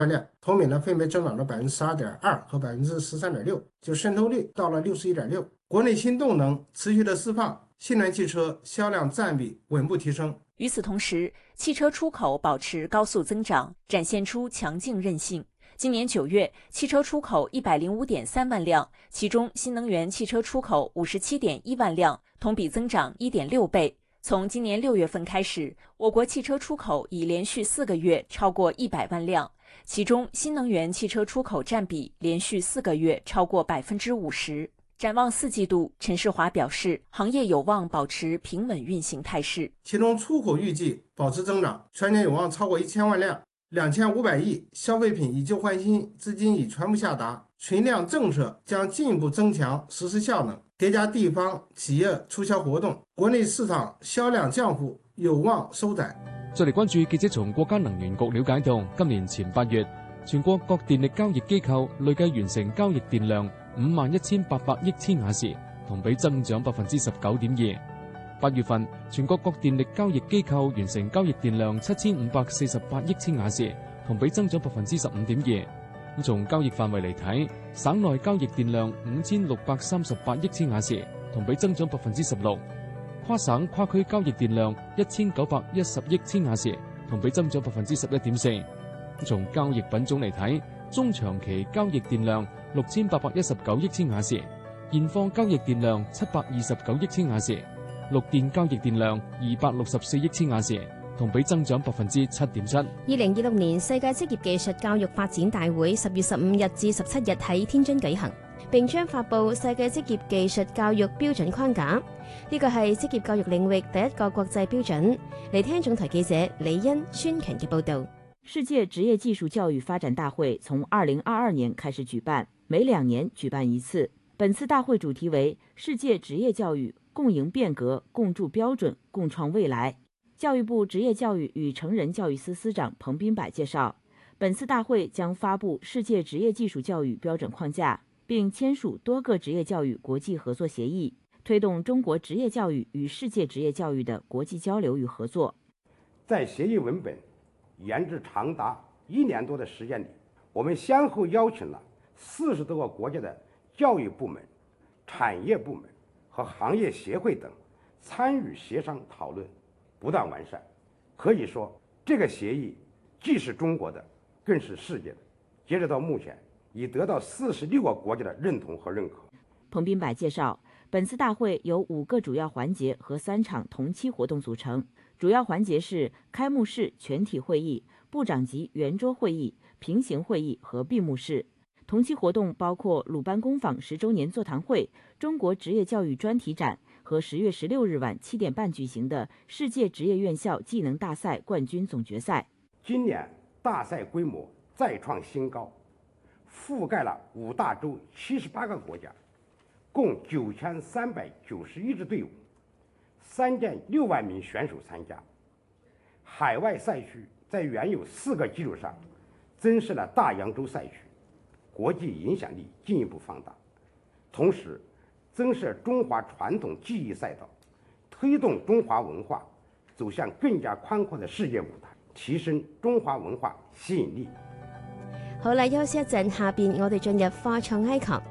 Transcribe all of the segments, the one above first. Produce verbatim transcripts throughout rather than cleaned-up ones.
万辆，同比呢分别增长了百分之十二点二和百分之十三点六，就渗透率到了六十一点六。国内新动能持续的释放，新能源汽车销量占比稳步提升。 与此同时，汽车出口保持高速增长，展现出强劲韧性。今年九月，汽车出口一百零五点三万辆，其中新能源汽车出口五十七点一万辆，同比增长一点六倍。从今年六月份开始，我国汽车出口已连续四个月超过一百万辆，其中新能源汽车出口占比连续四个月超过百分之五十。展望四季度，陈世华表示，行业有望保持平稳运行态势。 其中出口预计保持增长，全年有望超过一千万辆，两千五百亿，消费品以旧换新，资金已全部下达，存量政策将进一步增强实施效能，叠加地方企业促销活动，国内市场銷量降幅有望收窄。 再嚟關注記者從國家能源局了解到，今年前八月，全國各電力交易機構累計完成交易電量五萬一千八百億千瓦時，同比增長百分之十九點二。八月份，全國各電力交易機構完成交易電量七千五百四十八億千瓦時，同比增長百分之十五點二。咁從交易範圍嚟睇，省內交易電量五千六百三十八億千瓦時，同比增長百分之十六；跨省跨區交易電量一千九百一十億千瓦時，同比增長百分之十一點四。從交易品種嚟睇，中長期交易電量六千八百一十九億千瓦時，現貨交易電量七百二十九億千瓦時，綠電交易電量二百六十四億千瓦時，同比增長百分之七點七。 二零二六年世界職業技術教育發展大會十月十五日至十七日喺天津舉行，並將發布世界職業技術教育標準框架。呢個係職業教育領域第一個國際標準。嚟聽總台記者李欣、孫強嘅報導。 世界職業技術教育發展大會從二零二二年開始舉辦，每兩年舉辦一次。本次大會主題為世界職業教育共贏變革，共築標準，共創未來。教育部職業教育與成人教育司司長彭斌柏介紹，本次大會將發布世界職業技術教育標準框架，並簽署多個職業教育國際合作協議，推動中國職業教育與世界職業教育的國際交流與合作。 在協議文本研制長達一年多的時間裡，我們先後邀請了四十多個國家的教育部門、產業部門和行業協會等參與協商討論，不斷完善。可以說，這個協議既是中國的，更是世界的。截止到目前，已得到四十六個國家的認同和認可。 彭斌柏介紹，本次大會由五個主要環節和三場同期活動組成。主要環節是開幕式全體會議、部長級圓桌會議、平行會議和閉幕式。同期活動包括魯班工坊十週年座談會、中國職業教育專題展和十月十六日晚七點半舉行的世界職業院校技能大賽冠軍總決賽。 今年大賽規模再創新高，覆蓋了五大洲七十八個國家，共九千三百九十一支隊伍，三點六萬名選手參加。海外賽區在原有四個基礎上增設了大洋洲賽區，國際影響力進一步放大。同時增設中華傳統技藝賽道，推動中華文化走向更加寬闊的世界舞台，提升中華文化吸引力。 好啦，休息一陣，下邊我哋進入科創 icon。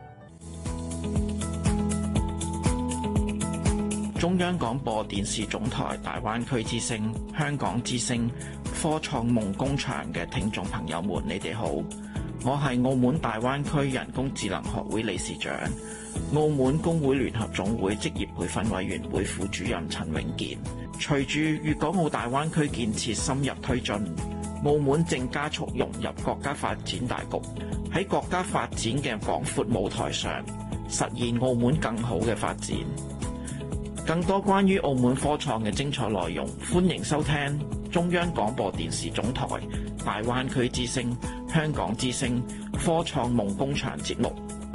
中央廣播電視總台大灣區之聲、香港之聲、科創夢工場嘅聽眾朋友們，你哋好，我係澳門大灣區人工智能學會理事長、澳門工會聯合總會職業培訓委員會副主任陳永健。隨住粵港澳大灣區建設深入推進，澳門正加速融入國家發展大局，喺國家發展嘅廣闊舞台上，實現澳門更好嘅發展。更多關於澳門科創嘅精彩內容，歡迎收聽中央廣播電視總台大灣區之聲、香港之聲科創夢工場節目。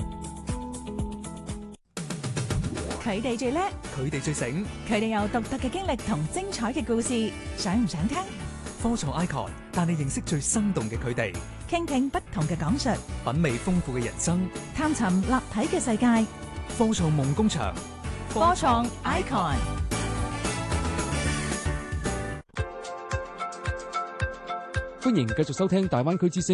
佢哋最叻， 佢哋最醒， 佢哋有獨特嘅經歷同精彩嘅故事，想唔想聽？ 科創 icon 帶你認識最生動嘅佢哋， 傾聽不同嘅講述， 品味豐富嘅人生， 探尋立體嘅世界。 科創夢工場， 科創 icon。 歡迎繼續收聽大灣區之聲。